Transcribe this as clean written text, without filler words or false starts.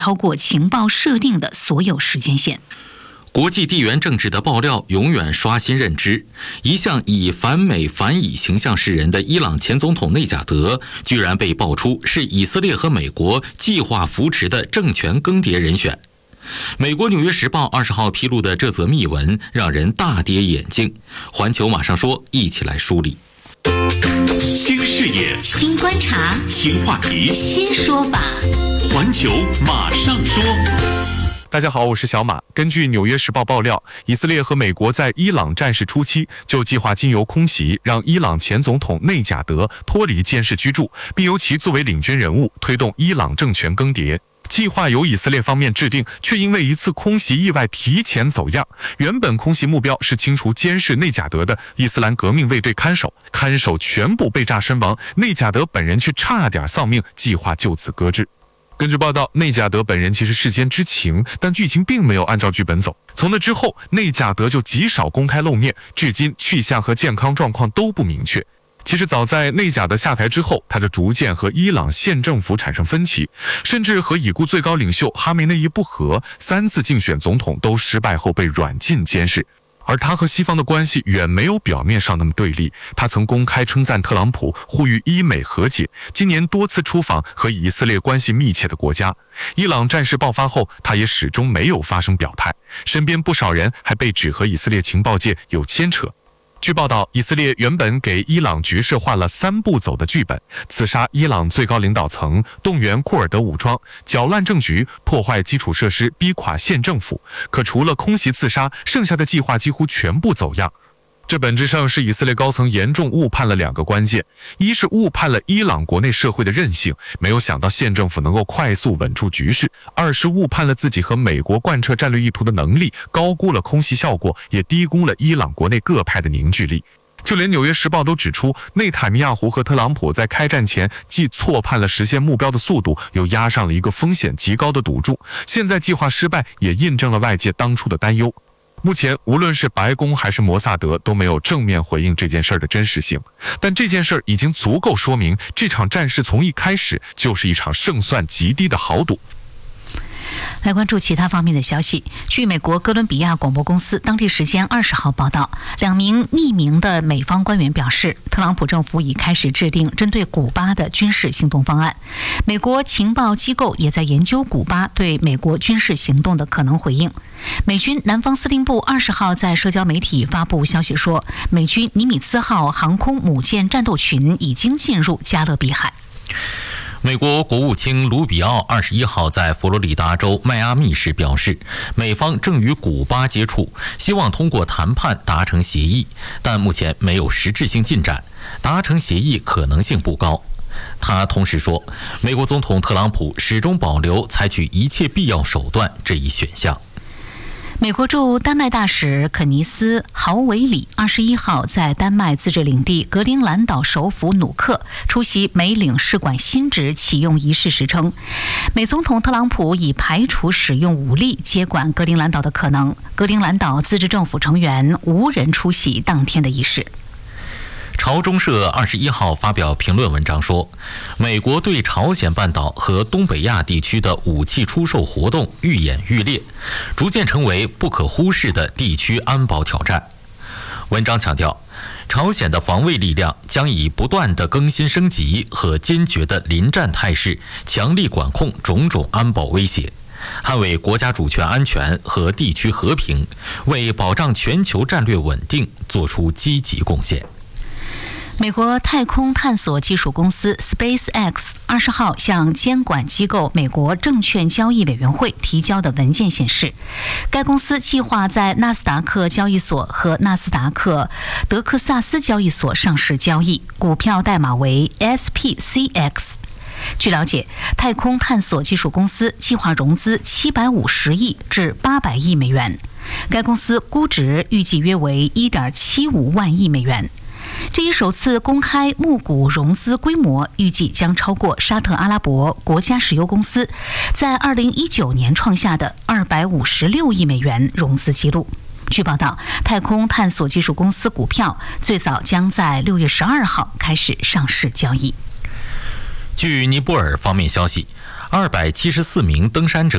超过情报设定的所有时间线。 国际地缘政治的爆料永远刷新认知。一向以反美反以形象示人的伊朗前总统内贾德，居然被爆出是以色列和美国计划扶持的政权更迭人选。美国《纽约时报》20号披露的这则密文让人大跌眼镜。环球马上说，一起来梳理。 新视野， 新观察， 新话题， 新说法。 环球马上说。 大家好，我是小马。根据《纽约时报》爆料，以色列和美国在伊朗战事初期就计划经由空袭让伊朗前总统内贾德脱离监视居住，并由其作为领军人物推动伊朗政权更迭。计划由以色列方面制定，却因为一次空袭意外提前走样。原本空袭目标是清除监视内贾德的伊斯兰革命卫队看守，看守全部被炸身亡，内贾德本人却差点丧命，计划就此搁置。根据报道，内贾德本人其实事先知情，但剧情并没有按照剧本走。从那之后，内贾德就极少公开露面，至今去向和健康状况都不明确。其实早在内贾德下台之后，他就逐渐和伊朗现政府产生分歧，甚至和已故最高领袖哈梅内伊不和，3次竞选总统都失败后被软禁监视。而他和西方的关系远没有表面上那么对立，他曾公开称赞特朗普，呼吁伊美和解，今年多次出访和以色列关系密切的国家。伊朗战事爆发后，他也始终没有发声表态，身边不少人还被指和以色列情报界有牵扯。据报道，以色列原本给伊朗局势画了3步走的剧本：刺杀伊朗最高领导层，动员库尔德武装，搅乱政局，破坏基础设施，逼垮县政府。可除了空袭刺杀，剩下的计划几乎全部走样。这本质上是以色列高层严重误判了2个关键：一是误判了伊朗国内社会的韧性，没有想到县政府能够快速稳住局势；二是误判了自己和美国贯彻战略意图的能力，高估了空袭效果，也低估了伊朗国内各派的凝聚力。就连《纽约时报》都指出，内塔尼亚胡和特朗普在开战前既错判了实现目标的速度，又压上了一个风险极高的赌注。现在计划失败，也印证了外界当初的担忧。目前无论是白宫还是摩萨德都没有正面回应这件事的真实性，但这件事已经足够说明这场战事从一开始就是一场胜算极低的豪赌。 来关注其他方面的消息。据美国哥伦比亚广播公司当地时间20号报道，2名匿名的美方官员表示，特朗普政府已开始制定针对古巴的军事行动方案。美国情报机构也在研究古巴对美国军事行动的可能回应。美军南方司令部20号在社交媒体发布消息说，美军尼米兹号航空母舰战斗群已经进入加勒比海。 美国国务卿卢比奥21号在佛罗里达州迈阿密市表示，美方正与古巴接触，希望通过谈判达成协议，但目前没有实质性进展，达成协议可能性不高。他同时说，美国总统特朗普始终保留采取一切必要手段这一选项。 美国驻丹麦大使肯尼斯·豪维里21号在丹麦自治领地格陵兰岛首府努克出席美领事馆新址启用仪式时称，美总统特朗普已排除使用武力接管格陵兰岛的可能，格陵兰岛自治政府成员无人出席当天的仪式。 朝中社21号发表评论文章说，美国对朝鲜半岛和东北亚地区的武器出售活动愈演愈烈，逐渐成为不可忽视的地区安保挑战。文章强调，朝鲜的防卫力量将以不断的更新升级和坚决的临战态势，强力管控种种安保威胁，捍卫国家主权安全和地区和平，为保障全球战略稳定做出积极贡献。 美国太空探索技术公司 SpaceX 20号向监管机构美国证券交易委员会提交的文件显示，该公司计划在纳斯达克交易所和纳斯达克德克萨斯交易所上市交易，股票代码为 SPCX。据了解，太空探索技术公司计划融资750亿至800亿美元，该公司估值预计约为 1.75 万亿美元。这一首次公开募股融资规模预计将超过沙特阿拉伯国家石油公司在2019年创下的256亿美元融资记录。据报道，太空探索技术公司股票最早将在6月12号开始上市交易。 据尼泊尔方面消息，274名登山者